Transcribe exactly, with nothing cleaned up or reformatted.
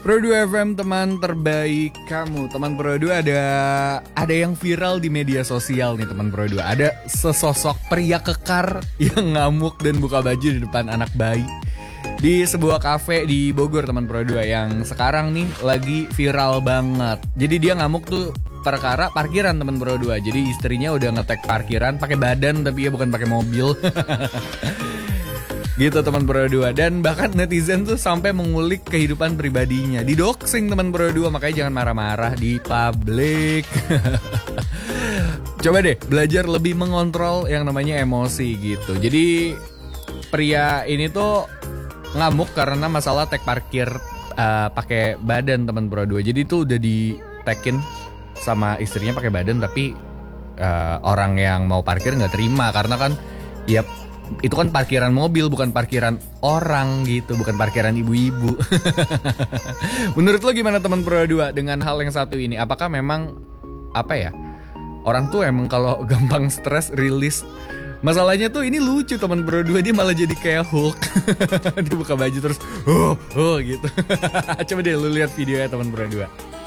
Pro dua F M, teman terbaik kamu. Teman Pro dua, ada ada yang viral di media sosial nih teman Pro dua. Ada sesosok pria kekar yang ngamuk dan buka baju di depan anak bayi di sebuah kafe di Bogor, teman Pro dua, yang sekarang nih lagi viral banget. Jadi dia ngamuk tuh perkara parkiran, teman Pro dua. Jadi istrinya udah ngetek parkiran pakai badan tapi ya bukan pakai mobil. Gitu teman Pro dua. Dan bahkan netizen tuh sampai mengulik kehidupan pribadinya. Didoxing teman Pro dua, makanya jangan marah-marah di publik. Coba deh belajar lebih mengontrol yang namanya emosi gitu. Jadi pria ini tuh ngamuk karena masalah tag parkir uh, pakai badan, teman Pro dua. Jadi tuh udah di-tagin sama istrinya pakai badan, tapi uh, orang yang mau parkir nggak terima karena kan ya itu kan parkiran mobil, bukan parkiran orang gitu, bukan parkiran ibu-ibu. Menurut lo gimana teman Pro dua dengan hal yang satu ini? Apakah memang apa ya? Orang tuh emang kalau gampang stres rilis. Masalahnya tuh ini lucu teman Pro dua, dia malah jadi kayak Hulk. Dia buka baju terus oh, oh gitu. Coba deh lu lihat videonya teman Pro dua.